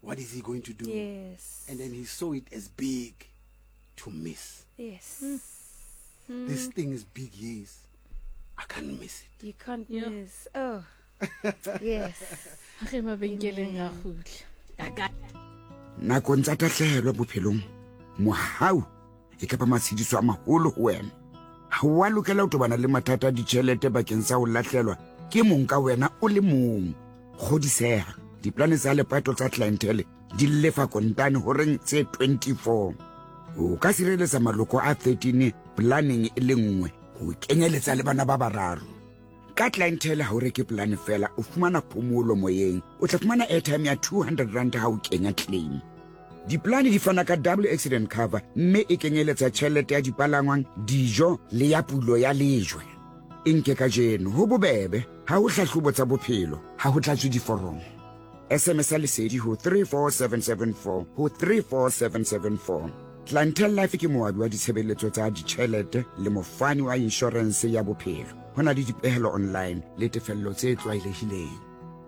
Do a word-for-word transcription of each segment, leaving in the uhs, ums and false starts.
what is he going to do? Yes. And then he saw it as big to miss. Yes. Mm. This thing is big, yes. I can't miss it. You can't Yeah. miss. Oh. Yes. Ge mabenkeleng a khutla. Aka nakong tsa tatlhehelo bophelong mohau e ka ba matshediso a maholo ho wena ha wa lokela ho tobana le mathata a ditjhelete bakeng sa ho lahlelwa ke mong ka wena o le mong kgodiseha diplane tsa lepato tsa clientele di lefa kontane ho reng tse twenty-four o ka sireletsa maloko a thirteen planning e le nngwe ho kenyeletsa le bana ba bararo ka clientele ha o reke plan fela o fumana phomolo moyeng o tla fumana airtime ya two hundred rand ha o kenya claim diplane di fana ka double accident cover mme e kenyeletsa tjhelete ya dipalangwang dijo le ya pulo ya lejwe e nke ka jeno ho bobebe ha o hlahlobo tsa bophelo ha ho tlatswe diforomo S M S a lesedi ho three four seven seven four ho three four seven seven four Clientele Life ke moabi wa ditshebeletso tsa ditjhelete le mofani wa insurance ya bophelo hona le dipehelo online le tefello tse tlwaelehileng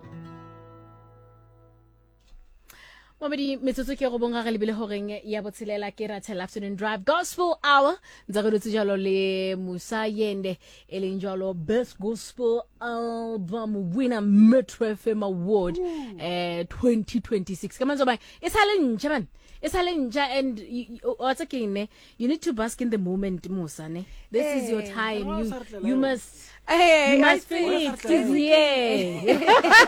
Mabedi metsotso ke go bonga ga lebile horeng ya botshelela ke Rathel Afternoon Drive Gospel Hour ntse re dutse jalo le Musa Yende e leng jalo Best Gospel Album Winner Metro F M Award eh twenty twenty-six ka manzo ba e sale ntsha man e sale ntsha and what's again you need to bask in the moment Musa ne this hey. is your time you you must Hey, you I must feel it yeah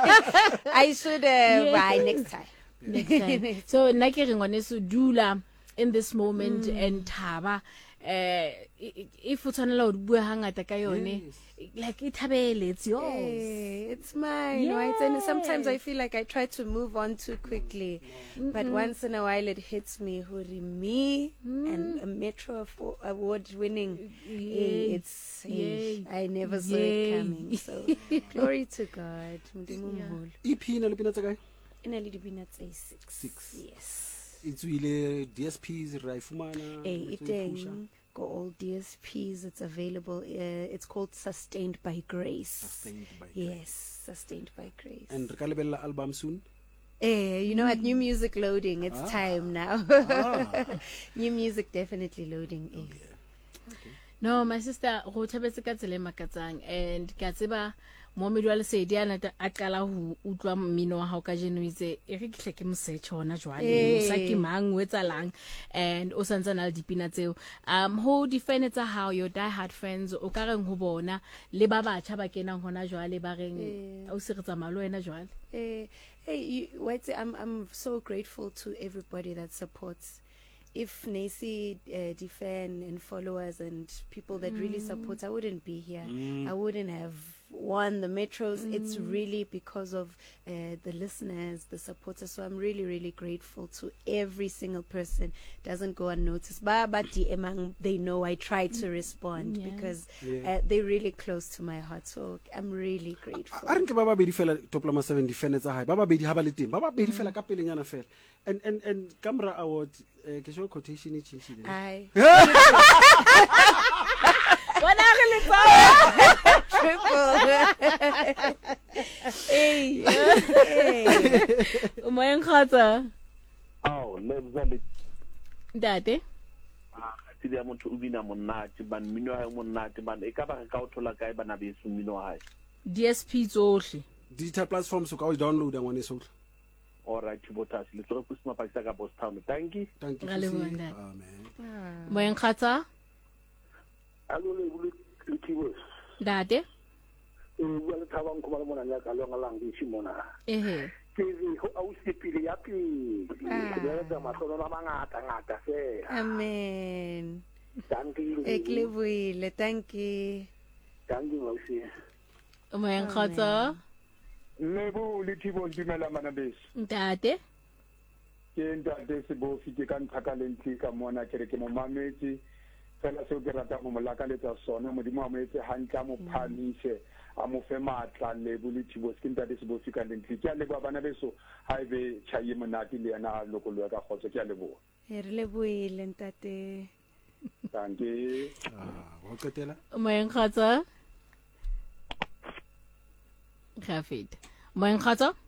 I should uh, yeah. Buy next time. Next time. So nna ke re ngwaneso dula in this moment mm. and thaba eh if o tshwanela o bua hangata ka yone like ithabele it's yours hey, it's mine yeah. right and sometimes I feel like I try to move on too quickly mm-hmm. but once in a while it hits me who me mm. and a Metro Award winning hey, it's hey, I never saw Yay. It coming so glory to God E P na le pina tsa kae in a little bit six six yes it's really D S Ps ra ifumana eh iteng go all D S Ps it's available uh, it's called Sustained by Grace Sustained by yes Grace. Sustained by Grace and re ka lebella album soon eh you know mm. at New Music loading it's ah. time now ah. New Music definitely loading eh okay. Okay. No my sister go thabetse ka tsele makatsang and ka tseba Momedi wa lesedi ana a qala ho utlwa mmino wa hao ka jeno itse e re kihle ke msearch hona jwale sa ke mang o etsalang and o santsana le dipina tseo um ho defend tsa how your die hard friends o ka reng ho bona le ba batjha ba kenang hona jwale ba reng o se re tsamalo wena jwale eh hey wait I'm I'm so grateful to everybody that supports if Nasi uh, defend and followers and people that mm. really support I wouldn't be here mm. I wouldn't have won the Metros mm. it's really because of uh, the listeners the supporters so I'm really really grateful to every single person doesn't go unnoticed ba ba D M they know I try to respond yeah. because yeah. uh, they're really close to my heart so I'm really grateful a re ke ba ba bedi fela top lama seven defenders ha ba ba bedi ha ba le teng ba ba bedi fela ka pelenyana fela and and and Camera Award uh, ke show quotation e chintshile ai bona re le ba triple hey o moeng khatsa oh lebzale date ah tidi ya motho o bina monate ban mino ha monate ban e ka ba ka o thola kae bana be su mino ha D S P tsohle digital platforms o ka o download ngwane sohle all right botas le tlo go sma pakisa ka Boss Town thank you thank you amen moeng khatsa alo le bulu kiwes date e wala thabang ko bala mona ya ka lo ngalang di simona ehe ke vi ho au sepile ya pi ya da masolo la mangata ngata se amen thank you eklebuile thank you thank you Mausi moeng khatsa lebo le thibo dimela mana beso date ke ntate se bo fite ka nthakalentli ka mona ke re ke mo mametse fela se o ke rata go molaka le tsa sona modimo a mo etse hantla mo phamise a mo fe matla le bolithibo se ntate se bo fika lentli ke a le bana beso ha ebe chaye monati le yana loko lo ka khotso ke a le bo e re le boile ntate thank you ah wa qetela moeng khatsa Khafid moeng khatsa